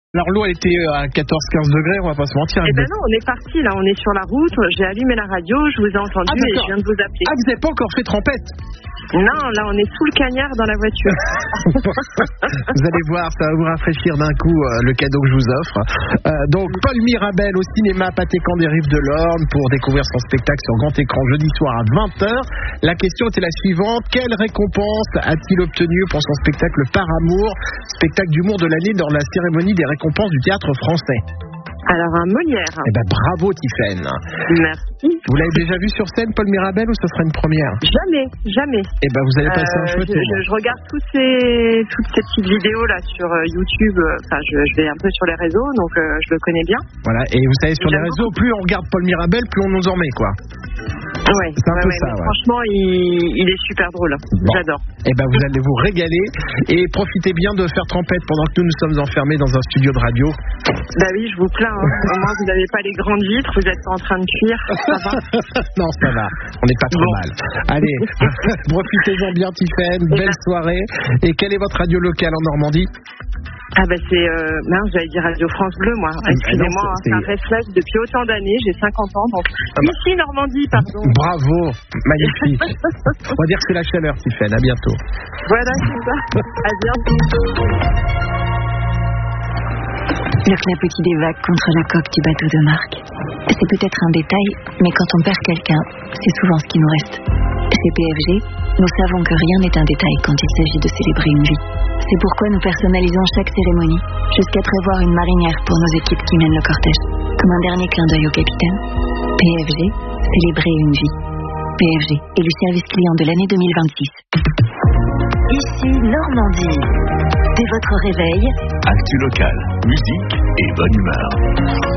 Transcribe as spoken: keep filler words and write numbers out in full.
Alors l'eau elle était à quatorze à quinze degrés, on va pas se mentir. Eh ben non, on est parti là, on est sur la route, j'ai allumé la radio, je vous ai entendu ah, et je viens de vous appeler. Ah, vous n'avez pas encore fait trempette? Non, là on est sous le cagnard dans la voiture. Vous allez voir, ça va vous rafraîchir d'un coup euh, le cadeau que je vous offre. Euh, donc Paul Mirabel au cinéma Patécan des Rives de l'Orne pour découvrir son spectacle sur grand écran jeudi soir à vingt heures. La question était la suivante: quelle récompense a-t-il obtenu pour son spectacle Par Amour, spectacle d'humour de l'année dans la cérémonie des récompenses du théâtre français? Alors un Molière. Eh ben bravo Tiffaine. Merci. Vous l'avez déjà vu sur scène Paul Mirabel ou ce sera une première? Jamais, jamais. Eh ben vous allez passer euh, un chouette je, moment. je, je regarde tous ces, toutes ces petites vidéos là sur euh, YouTube. Enfin, je, je vais un peu sur les réseaux, donc euh, je le connais bien. Voilà. Et vous savez, sur les réseaux, beaucoup. plus on regarde Paul Mirabel, plus on nous en met quoi. Ouais, c'est un ouais, peu ouais, ça, ouais. Franchement, il, il est super drôle. Bon. J'adore. Eh ben, vous allez vous régaler et profitez bien de faire trempette pendant que nous nous sommes enfermés dans un studio de radio. Bah oui, je vous plains. Hein. Au moins, vous n'avez pas les grandes vitres, vous êtes pas en train de cuire. Ça va? Non, ça va. On n'est pas trop bon. mal. Allez, profitez-en bien, Tiffaine. Et belle ben... soirée. Et quelle est votre radio locale en Normandie? Ah bah c'est, euh, mince, j'allais dire Radio France Bleu, moi. Excusez-moi, hein, c'est un réflexe depuis autant d'années, j'ai cinquante ans, donc ah bah. Ici, Normandie, pardon. Bravo, magnifique. On va dire que c'est la chaleur, Tiffaine, à bientôt. Voilà, c'est ça, à bientôt. Le clapotis des vagues contre la coque du bateau de Marc. C'est peut-être un détail, mais quand on perd quelqu'un, c'est souvent ce qui nous reste. Chez P F G, nous savons que rien n'est un détail quand il s'agit de célébrer une vie. C'est pourquoi nous personnalisons chaque cérémonie, jusqu'à prévoir une marinière pour nos équipes qui mènent le cortège. Comme un dernier clin d'œil au capitaine. P F G, célébrer une vie. P F G, élu service client de l'année deux mille vingt-six. Ici Normandie. Dès votre réveil, actu local, musique et bonne humeur.